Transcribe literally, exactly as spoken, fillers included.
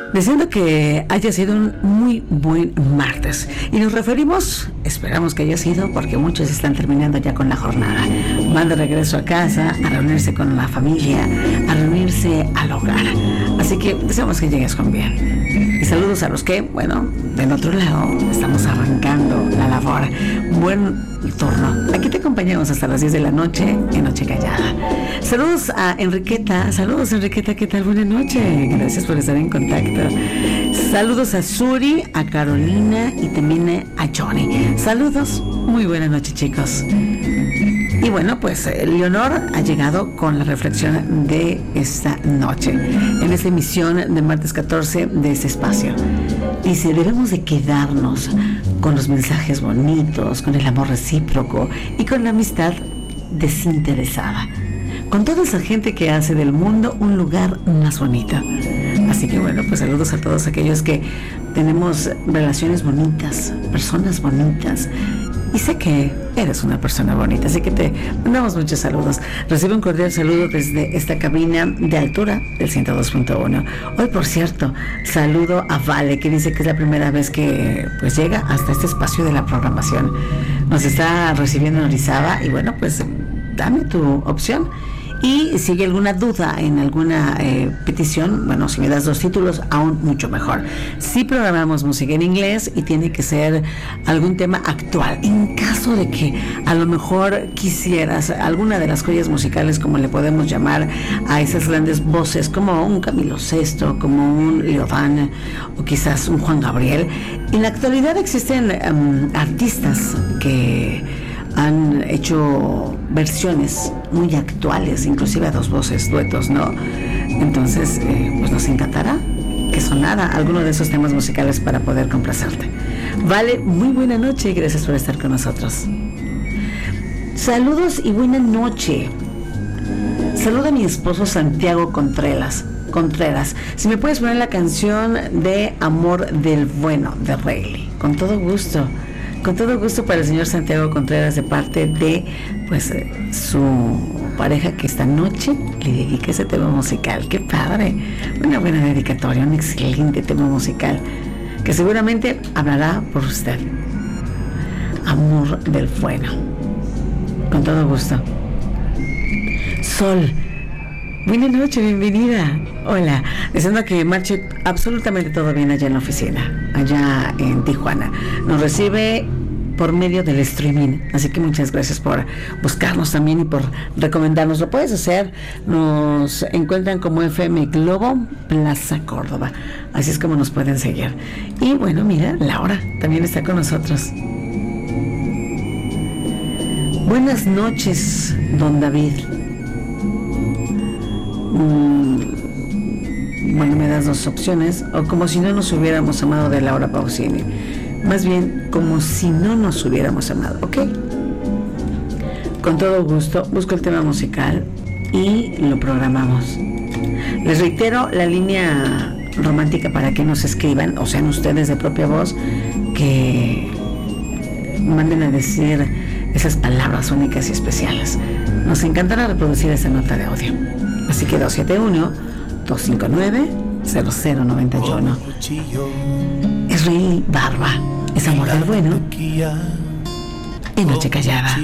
Deseando que haya sido un muy buen martes. Y nos referimos, esperamos que haya sido, porque muchos están terminando ya con la jornada. Van de regreso a casa, a reunirse con la familia, a reunirse al hogar. Así que deseamos que llegues con bien. Y saludos a los que, bueno, del otro lado, estamos arrancando la labor. Buen turno. Aquí te acompañamos hasta las diez de la noche en Noche Callada. Saludos a Enriqueta. Saludos, Enriqueta, ¿qué tal? Buenas noches. Gracias por estar en contacto. Saludos a Suri, a Carolina y también a Johnny. Saludos. Muy buenas noches, chicos. Y bueno, pues Leonor ha llegado con la reflexión de esta noche, en esta emisión de martes catorce de este espacio. Dice, debemos de quedarnos con los mensajes bonitos, con el amor recíproco y con la amistad desinteresada, con toda esa gente que hace del mundo un lugar más bonito. Así que bueno, pues saludos a todos aquellos que tenemos relaciones bonitas, personas bonitas. Y sé que eres una persona bonita, así que te mandamos muchos saludos. Recibe un cordial saludo desde esta cabina de altura del ciento dos punto uno. Hoy, por cierto, saludo a Vale, que dice que es la primera vez que pues llega hasta este espacio de la programación. Nos está recibiendo en Orizaba y bueno, pues dame tu opción. Y si hay alguna duda en alguna eh, petición, bueno, si me das dos títulos, aún mucho mejor. Si programamos música en inglés y tiene que ser algún tema actual, en caso de que a lo mejor quisieras alguna de las joyas musicales, como le podemos llamar a esas grandes voces, como un Camilo Sesto, como un Leodán o quizás un Juan Gabriel. En la actualidad existen um, artistas que han hecho versiones muy actuales, inclusive a dos voces, duetos, ¿no? Entonces, eh, pues nos encantará que sonara alguno de esos temas musicales para poder complacerte. Vale, muy buena noche y gracias por estar con nosotros. Saludos y buena noche. Saluda a mi esposo Santiago Contreras. Contreras. Si me puedes poner la canción de Amor del Bueno de Rayleigh, con todo gusto. Con todo gusto para el señor Santiago Contreras, de parte de pues su pareja, que esta noche le dedica ese tema musical. ¡Qué padre! Una buena dedicatoria, un excelente tema musical que seguramente hablará por usted. Amor del Bueno. Con todo gusto. Sol. Buenas noches, bienvenida. Hola, deseando que marche absolutamente todo bien allá en la oficina, allá en Tijuana. Nos recibe por medio del streaming, así que muchas gracias por buscarnos también y por recomendarnos. Lo puedes hacer, nos encuentran como F M Globo Plaza Córdoba, así es como nos pueden seguir. Y bueno, mira, Laura también está con nosotros. Buenas noches, don David. Bueno, me das dos opciones. O como si no nos hubiéramos amado, de Laura Pausini. Más bien, como si no nos hubiéramos amado, ¿ok? Con todo gusto, busco el tema musical y lo programamos. Les reitero la línea romántica para que nos escriban, o sean ustedes de propia voz, que manden a decir esas palabras únicas y especiales. Nos encantará reproducir esa nota de audio. Así que dos siete uno, dos cinco nueve, cero cero nueve uno. Es Rayleigh Barba, es Amor del Bueno en Noche Callada.